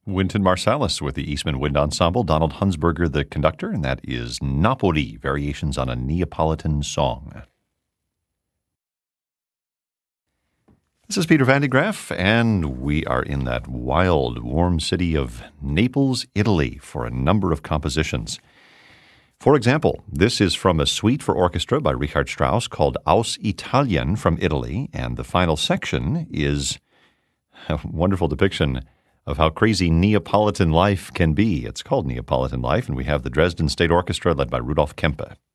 Wynton Marsalis with the Eastman Wind Ensemble, Donald Hunsberger the conductor, and that is Napoli, Variations on a Neapolitan Song. This is Peter Van de Graaff, and we are in that wild, warm city of Naples, Italy, for a number of compositions. For example, this is from a suite for orchestra by Richard Strauss called Aus Italien from Italy, and the final section is a wonderful depiction of how crazy Neapolitan life can be. It's called Neapolitan Life, and we have the Dresden State Orchestra led by Rudolf Kempe.